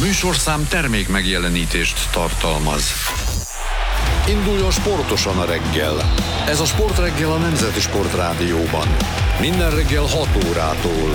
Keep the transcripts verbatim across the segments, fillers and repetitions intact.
műsorszám termék megjelenítést tartalmaz. Induljon sportosan a reggel. Ez a Sportreggel a Nemzeti Sportrádióban. Minden reggel hat órától.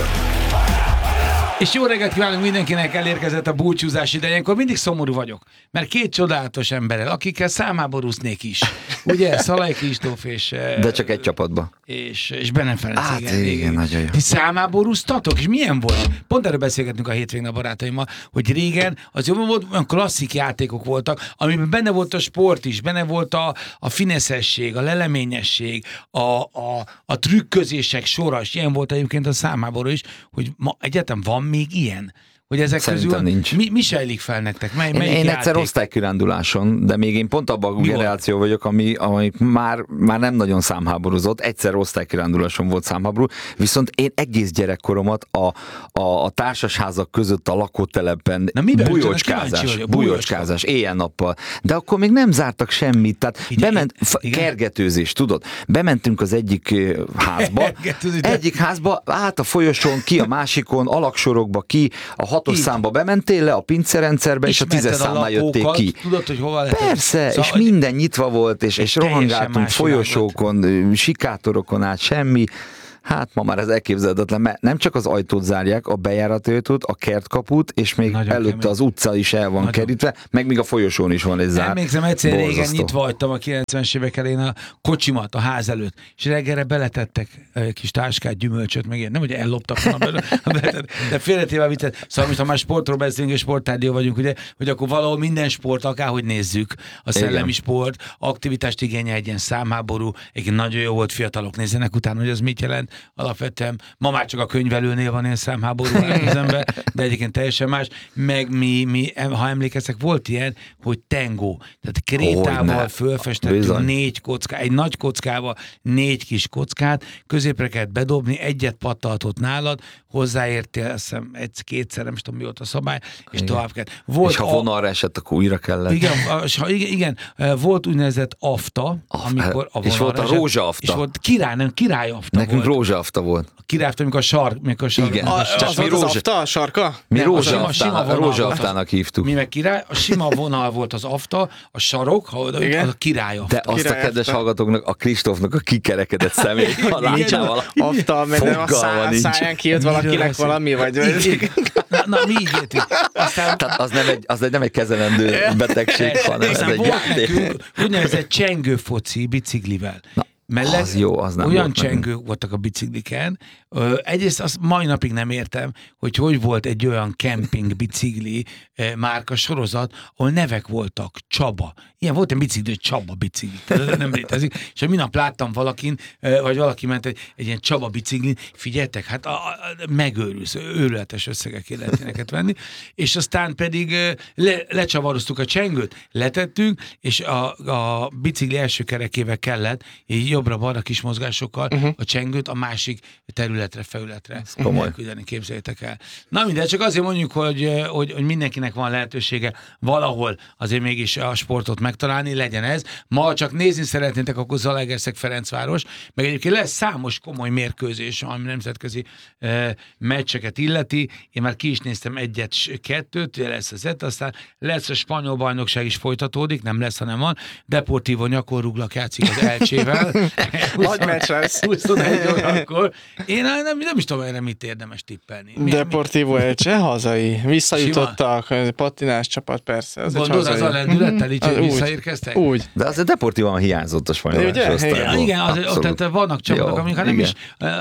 És jó reggelt kívánunk mindenkinek, elérkezett a búcsúzás ideje. Ilyenkor mindig szomorú vagyok, mert két csodálatos emberrel, akikkel számháborúznék is. Ugye, Szalai Kristóf és... De csak egy csapatban. És, és Benne Ferenc. Hát igen, igen, igen, nagyon jó. Ti számháborúztatok? És milyen volt? Pont erről beszélgetünk a hétvégén a barátaimmal, hogy régen az jobban volt, olyan klasszik játékok voltak, amiben benne volt a sport is, benne volt a, a fineszesség, a leleményesség, a, a, a trükközések sora, és ilyen volt egyébként a számháború is, hogy ma egyetem van még ilyen? Hogy ezek Szerintem közül nincs. Mi, mi sejlik fel nektek? Mely, Én, én egyszer osztálykiránduláson, de még én pont abban a Mi generáció volt? vagyok, ami, ami már, már nem nagyon számháborúzott. Egyszer osztálykiránduláson volt számháború, viszont én egész gyerekkoromat a, a, a társasházak között a lakótelepen bujócskázás, bujócskázás, éjjel-nappal. De akkor még nem zártak semmit, tehát igen, bement, igen. kergetőzés, tudod? Bementünk az egyik házba, egyik házba, át a folyosón, ki a másikon, alaksorokba, ki a hatos számba bementél le, a pincerendszerbe, és a tízes számnál jötték ki. Tudod, hogy hova lehet. Persze, szóval, és minden nyitva volt, és, és rohangáltunk folyosókon, sikátorokon át, semmi. Hát ma már ez elképzelhetetlen, mert nem csak az ajtót zárják, a bejárati ajtót, a kertkaput, és még nagyon előtte kemény. Az utca is el van nagyon kerítve, meg még a folyosón is van egy zár. Emlékszem, egyszer régen nyitva hagytam a kilencvenes évek elején a kocsimat a ház előtt, és reggelre beletettek egy kis táskát, gyümölcsöt, meg ilyen, nem, hogy elloptak volna belőle, de félretéve viccet. Szóval most, ha már sportról beszélünk, és sportrádió vagyunk, ugye, hogy akkor valahol minden sport, akárhogy nézzük, a szellemi igen. sport, aktivitást igényel egy ilyen számháború, egy nagyon jó volt, fiatalok nézzenek utána, hogy az mit jelent. Alapvetően ma már csak a könyvelőnél van ilyen számháború az ember, de egyébként teljesen más. Meg mi, mi, ha emlékeztek, volt ilyen, hogy tengó. Tehát krétával fölfestettünk négy kocká, egy nagy kockával négy kis kockát, középre kellett bedobni, egyet pattaltott nálad, hozzáértél, azt hiszem, egy-kétszer, nem tudom mi volt a szabály, és igen. tovább kellett. Volt és ha vonalra esett, akkor újra kellett. Igen, igen, igen, volt úgynevezett afta, amikor a és volt a rózsaafta. És volt király, nem királyafta. Nekünk rózsaafta volt. A királyafta, amikor a sark, amikor a sark. Igen. A, az, az mi rózsa... az afta, a sarka? Mi rózsaaftának hívtuk. Mi meg király, a sima vonal volt az afta, a sarok, ha oda, az a királyafta. De azt király a kedves afta. Hallgatóknak, a Kristófnak a kikerekedett szemét, ha látja valami. Afta, mert nem a száján kijött valakinek valami, vagy... Na, na, mi így értünk. Aztán... Tehát az nem egy, az nem egy kezelendő betegség, hanem ez egy játék. Úgynevezett csengőfoci biciklivel. Na, mellett az jó, az nem olyan volt csengők meg. voltak a bicikliken. Ö, egyrészt azt mai napig nem értem, hogy hogy volt egy olyan kemping bicikli e, márka sorozat, ahol nevek voltak, Csaba. Ilyen volt egy bicikli, hogy Csaba bicikli. Tehát nem létezik. És minap láttam valakin, e, vagy valaki ment egy, egy ilyen Csaba biciklin, figyeltek, hát a, a, megőrülsz, őrületes összegekért lehet ilyeneket venni. És aztán pedig e, le, lecsavaroztuk a csengőt, letettünk, és a, a bicikli első kerekével kellett, így jobbra-balra kis mozgásokkal uh-huh. a csengőt a másik területre, felületre elküldeni, képzeljétek el. Na mindegy, csak azért mondjuk, hogy, hogy, hogy mindenkinek van lehetősége valahol azért mégis a sportot megtalálni, legyen ez. Ma csak nézni szeretnétek, akkor Zalaegerszeg Ferencváros, meg egyébként lesz számos komoly mérkőzés, ami nemzetközi e, meccseket illeti. Én már ki is néztem egyet, kettőt, lesz az et, aztán lesz a spanyol bajnokság is folytatódik, nem lesz, hanem van. Deportivo Nyakorruglak játszik az Elcsével. Nagy meccs lesz. huszonegy órakor. Én nem, nem is tudom, erre mit érdemes tippelni. Mi, Deportivo Elche, hazai. Visszajutottak, patinás csapat, persze. Az Gondolod, az a lendülettel így, hogy visszaérkeztek? Úgy. De az a Deportivo hiányzott a spanyol. Igen, igen az, tehát vannak csapatok, amik ha nem is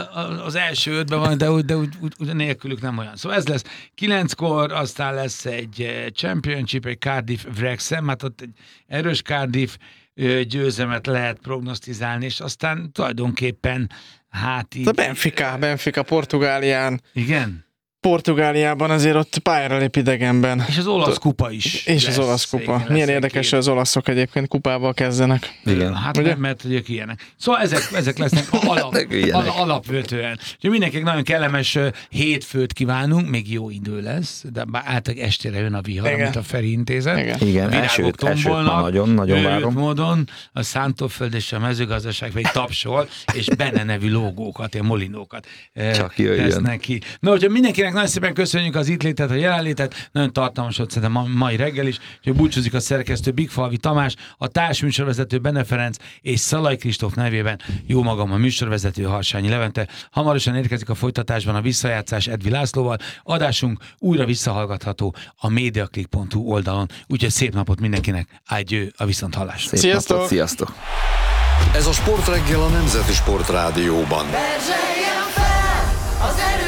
az első ötben van, de úgy, de úgy, úgy, úgy nélkülük nem olyan. Szóval ez lesz kilenckor, aztán lesz egy Championship, egy Cardiff Wrexham, hát ott egy erős Cardiff győzelmet lehet prognosztizálni, és aztán tulajdonképpen hát így... A Benfica, Benfica Portugálián. Igen? Portugáliában azért ott pályára lép idegenben. És az olasz kupa is. És lesz, az olasz kupa. Igen, milyen érdekes, hogy az olaszok egyébként kupával kezdenek. Igen. Hát ugye? Mert hogy ők ilyenek. Szóval ezek, ezek lesznek alap, al, alapvetően. Úgyhogy mindenkinek nagyon kellemes hétfőt kívánunk, még jó idő lesz, de általában estére jön a vihar, igen. amit a Feri intézet. Igen, Igen elsőt, elsőt már nagyon, nagyon várom. Módon a Szántóföld és a mezőgazdaság pedig tapsol, és Benne nevű logókat, ilyen molinókat csak jöjjön. ki. No, hogyha mindenkinek Mindenkinek nagyon szépen köszönjük az itt létet, a jelenlétet, nagyon tartalmas volt szerintem a mai reggel is, hogy búcsúzik a szerkesztő Bigfalvi Tamás, a társműsorvezető Benne Ferenc és Szalai Kristóf nevében jó magam a műsorvezető Harsányi Levente. Hamarosan érkezik a folytatásban a visszajátszás Edvi Lászlóval. Adásunk újra visszahallgatható a mediaclick pont hu oldalon. Úgyhogy szép napot mindenkinek, ágyő a viszonthallásra. Szép Sziasztok! napot, sziasztok! Ez a Sportreggel a Nemzeti Sportrádióban. Perzseljen fel az erő!